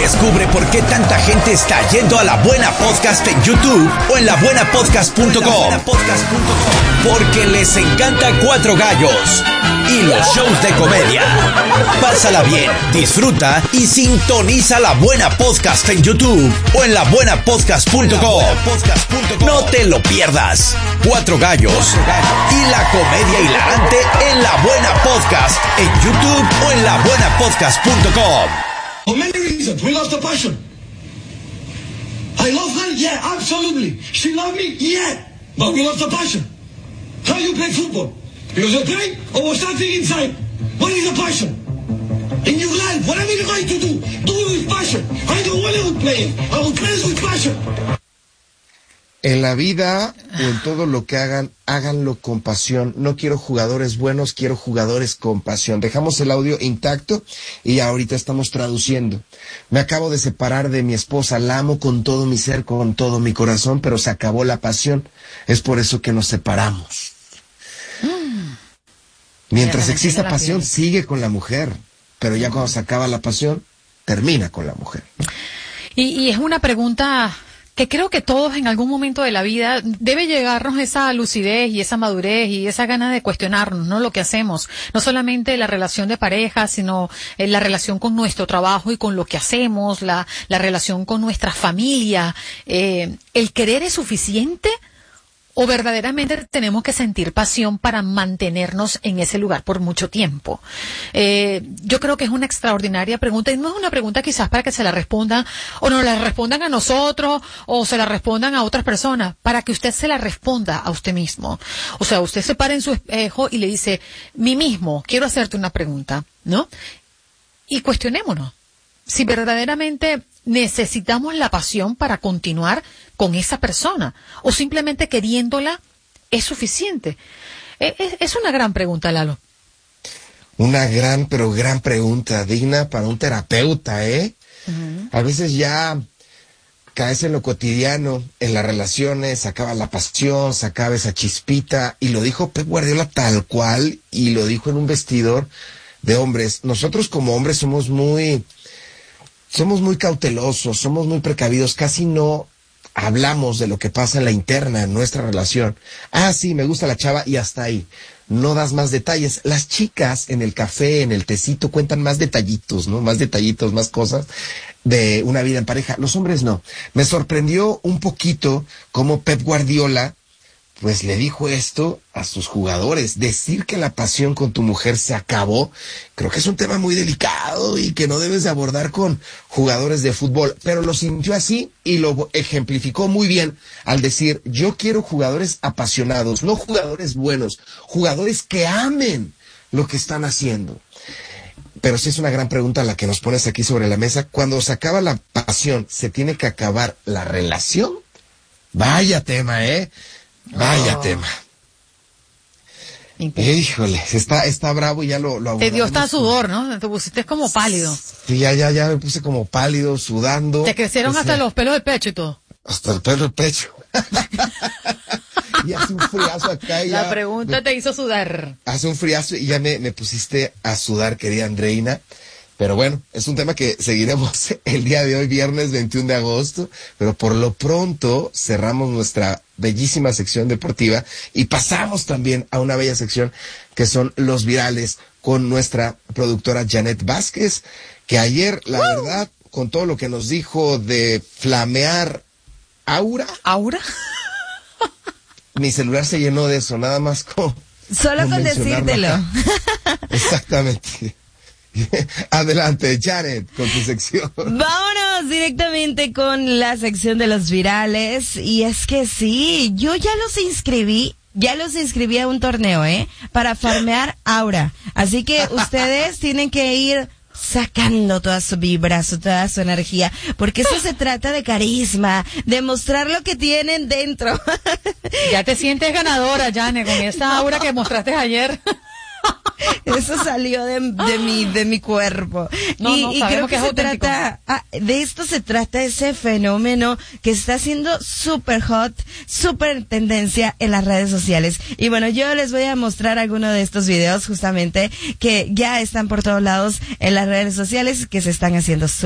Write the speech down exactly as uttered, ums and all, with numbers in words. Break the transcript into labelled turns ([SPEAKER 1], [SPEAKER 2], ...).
[SPEAKER 1] Descubre por qué tanta gente está yendo a La Buena Podcast en YouTube o en la buena podcast punto com. Porque les encanta Cuatro Gallos y los shows de comedia. Pásala bien, disfruta y sintoniza La Buena Podcast en YouTube o en la buena podcast punto com. No te lo pierdas. Cuatro Gallos y la comedia hilarante en La Buena Podcast en YouTube o en la buena podcast punto com.
[SPEAKER 2] For many reasons, we lost the passion. I love her, yeah, absolutely. She loved me, yeah, but we lost the passion. How you play football? Because you're playing or was something inside? What is the passion? In your life, whatever you're going to do, do it with passion. I don't want to play. I will play with passion.
[SPEAKER 3] En la vida o en todo lo que hagan, háganlo con pasión. No quiero jugadores buenos, quiero jugadores con pasión. Dejamos el audio intacto y ahorita estamos traduciendo. Me acabo de separar de mi esposa, la amo con todo mi ser, con todo mi corazón, pero se acabó la pasión. Es por eso que nos separamos. Mm. Mientras exista pasión, sigue con la mujer, pero ya cuando se acaba la pasión, termina con la mujer.
[SPEAKER 4] Y, y es una pregunta que creo que todos en algún momento de la vida debe llegarnos esa lucidez y esa madurez y esa gana de cuestionarnos, ¿no? Lo que hacemos, no solamente la relación de pareja, sino eh, la relación con nuestro trabajo y con lo que hacemos, la, la relación con nuestra familia. Eh, ¿el querer es suficiente? ¿O verdaderamente tenemos que sentir pasión para mantenernos en ese lugar por mucho tiempo? Eh, yo creo que es una extraordinaria pregunta y no es una pregunta quizás para que se la respondan o nos la respondan a nosotros o se la respondan a otras personas, para que usted se la responda a usted mismo. O sea, usted se para en su espejo y le dice, mí mismo, quiero hacerte una pregunta, ¿no? Y cuestionémonos si verdaderamente necesitamos la pasión para continuar con esa persona o simplemente queriéndola es suficiente. Es, es una gran pregunta, Lalo.
[SPEAKER 3] Una gran, pero gran pregunta, digna para un terapeuta, ¿eh? Uh-huh. A veces ya caes en lo cotidiano, en las relaciones, se acaba la pasión, se acaba esa chispita, y lo dijo Pep Guardiola tal cual, y lo dijo en un vestidor de hombres. Nosotros como hombres somos muy... Somos muy cautelosos, somos muy precavidos, casi no hablamos de lo que pasa en la interna, en nuestra relación. Ah, sí, me gusta la chava y hasta ahí. No das más detalles. Las chicas en el café, en el tecito, cuentan más detallitos, ¿no? Más detallitos, más cosas de una vida en pareja. Los hombres no. Me sorprendió un poquito cómo Pep Guardiola pues le dijo esto a sus jugadores. Decir que la pasión con tu mujer se acabó, creo que es un tema muy delicado y que no debes de abordar con jugadores de fútbol, pero lo sintió así y lo ejemplificó muy bien al decir, yo quiero jugadores apasionados, no jugadores buenos, jugadores que amen lo que están haciendo. Pero sí es una gran pregunta la que nos pones aquí sobre la mesa. Cuando se acaba la pasión, ¿se tiene que acabar la relación? Vaya tema, ¿eh? Vaya oh. tema. Híjole, está, está bravo y ya lo, lo
[SPEAKER 4] te dio hasta sudor, ¿no? Te pusiste como pálido.
[SPEAKER 3] Sí, ya, ya, ya me puse como pálido, sudando.
[SPEAKER 4] Te crecieron Ese, hasta los pelos del pecho y todo.
[SPEAKER 3] Hasta el pelo del pecho. Y hace un friazo acá y
[SPEAKER 4] La
[SPEAKER 3] ya
[SPEAKER 4] pregunta
[SPEAKER 3] me,
[SPEAKER 4] te hizo sudar.
[SPEAKER 3] Hace un friazo y ya me, me pusiste a sudar, querida Andreina. Pero bueno, es un tema que seguiremos el día de hoy, viernes veintiuno de agosto, pero por lo pronto cerramos nuestra bellísima sección deportiva y pasamos también a una bella sección que son los virales con nuestra productora Janet Vázquez, que ayer, la uh. verdad, con todo lo que nos dijo de flamear aura.
[SPEAKER 4] ¿Aura?
[SPEAKER 3] Mi celular se llenó de eso, nada más con...
[SPEAKER 5] Solo con, con decírtelo.
[SPEAKER 3] Exactamente. Adelante, Janet, con tu sección.
[SPEAKER 5] Vámonos directamente con la sección de los virales. Y es que sí, yo ya los inscribí, ya los inscribí a un torneo, ¿eh? Para farmear aura. Así que ustedes tienen que ir sacando toda su vibra, su, toda su energía, porque eso se trata de carisma, de mostrar lo que tienen dentro.
[SPEAKER 4] Ya te sientes ganadora, Janet, con esa aura que mostraste ayer.
[SPEAKER 5] Eso salió de, de mi de mi cuerpo.
[SPEAKER 4] No,
[SPEAKER 5] y,
[SPEAKER 4] no,
[SPEAKER 5] y creo que,
[SPEAKER 4] que
[SPEAKER 5] se trata ah, de esto se trata ese fenómeno que está siendo súper hot, súper tendencia en las redes sociales. Y bueno, yo les voy a mostrar algunos de estos videos justamente que ya están por todos lados en las redes sociales, que se están haciendo